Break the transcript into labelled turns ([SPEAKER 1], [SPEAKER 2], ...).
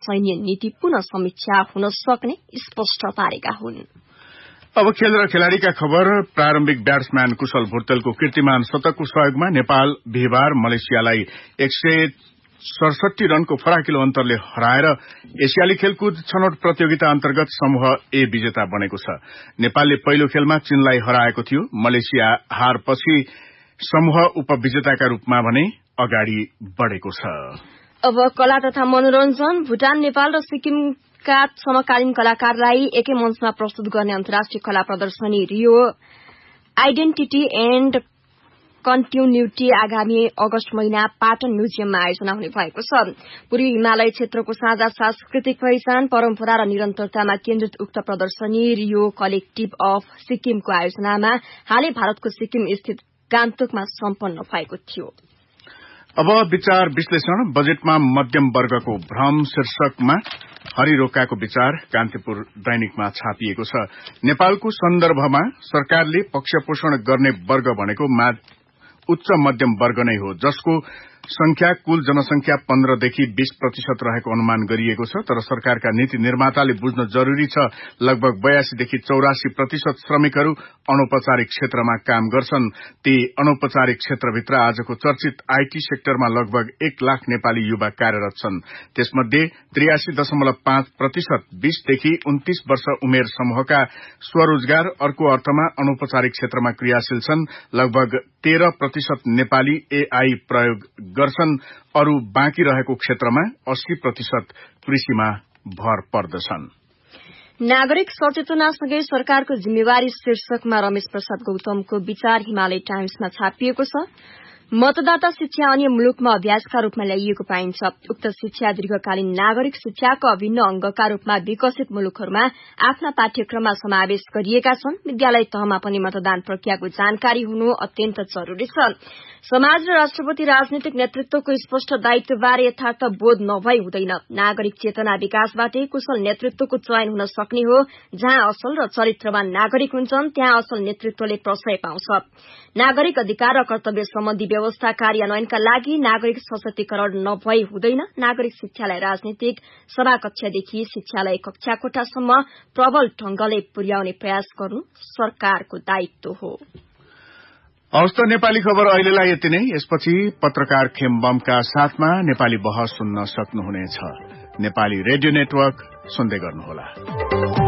[SPEAKER 1] सैन्य नीति पुनः समीक्षा हुन सक्ने स्पष्ट पारेका हुन्।
[SPEAKER 2] अब खेल र खेलाड़ीका खबर। प्रारम्भिक ब्याट्सम्यान कुशल भुर्तेलको कीर्तिमान शतकको सहयोगमा नेपाल बिहिबार मलेसियालाई 167 रनको फराकिलो अन्तरले हराएर एसियाली खेलकुद छनौट प्रतियोगिता अन्तर्गत समूह ए विजेता बनेको छ। नेपालले पहिलो खेलमा चीनलाई हराएको थियो। मलेसिया हारपछि समूह उपविजेताका रूपमा भने अगाडि बढ़ेको छ।
[SPEAKER 1] अब कला तथा मनोरञ्जन। भूटान, नेपाल र सिक्किमका समकालीन कलाकारलाई एकै मञ्चमा प्रस्तुत गर्ने अन्तर्राष्ट्रिय कला प्रदर्शनी रियो आइडेन्टिटी एण्ड कन्टिन्युटी आगामी अगस्त महिना पाटन म्युजियममा आयोजना हुने भएको छ। पूर्वी हिमालय क्षेत्रको साझा सांस्कृतिक पहिचान, परम्परा र निरन्तरतामा केन्द्रित उक्त प्रदर्शनी रियो कलेक्टिभ अफ सिक्किमको आयोजनामा हालै भारतको सिक्किम स्थित गान्तोकमा सम्पन्न भएको थियो।
[SPEAKER 2] अब विचार विश्लेषण। बजेटमा मध्यम वर्गको भ्रम शीर्षकमा हरिरोकाको विचार कान्तिपुर दैनिकमा छापिएको छ। नेपालको सन्दर्भमा सरकारले पक्षपोषण गर्ने वर्ग भनेको उच्च मध्यम वर्ग नै हो, जसको संख्या कुल जनसंख्या 15 देखि 20% रहेको अनुमान गरिएको छ। तर सरकारका नीति निर्माताले बुझ्न जरूरी छ लगभग 82 देखि 84% श्रमिकहरू अनौपचारिक क्षेत्रमा काम गर्छन्। ती अनौपचारिक क्षेत्रभित्र आजको चर्चित आईटी सेक्टरमा लगभग 1 लाख नेपाली युवा कार्यरत छन्। त्यसमध्ये 83.5% 20 देखि 29 वर्ष उमेर समूहका स्वरोजगार, अर्को अर्थमा अनौपचारिक क्षेत्रमा क्रियाशील छन्। लगभग 13% नेपाली एआई प्रयोग गर्छन्। अरू बाँकी रहेको क्षेत्रमा 80% कृषिमा भर पर्दछन्।
[SPEAKER 1] नागरिक सचेतनासँगै सरकारको जिम्मेवारी शीर्षकमा रमेश प्रसाद गौतमको विचार हिमालय टाइम्समा छापिएको छ। मतदाता शिक्षा अन्य मुलुकमा अभ्यासका रूपमा ल्याइएको पाइन्छ। उक्त शिक्षा दीर्घकालीन नागरिक शिक्षाको अभिन्न अंगका रूपमा विकसित मुलुकहरूमा आफ्ना पाठ्यक्रममा समावेश गरिएका छन्। विद्यालय तहमा पनि मतदान प्रक्रियाको जानकारी हुनु अत्यन्त जरूरी छ। समाज र राष्ट्रपति राजनीतिक नेतृत्वको स्पष्ट दायित्वबारे यथार्थ बोध नभई हुँदैन। नागरिक चेतना विकासबाटै कुशल नेतृत्वको चयन हुन सक्ने हो। जहाँ असल र चरित्रवान नागरिक हुन्छन् त्यहाँ असल नेतृत्वले प्रश्रय पाउँछ। नागरिक अधिकार र कर्तव्य सम्बन्धी व्यवस्था कार्यान्वयनका लागि नागरिक सशक्तिकरण नभई हुँदैन। नागरिक शिक्षालाई राजनीतिक सभाकक्षदेखि शिक्षालय कक्षा कोठासम्म प्रबल ढंगले पुर्याउने प्रयास गर्नु सरकारको दायित्व हो।
[SPEAKER 2] हवस् त, नेपाली खबर अहिलेलाई यति नै। यसपछि पत्रकार खेमबमका साथमा नेपाली बहस सुन्न सक्नुहुनेछ। नेपाली रेडियो नेटवर्क सुन्दै गर्नुहोला।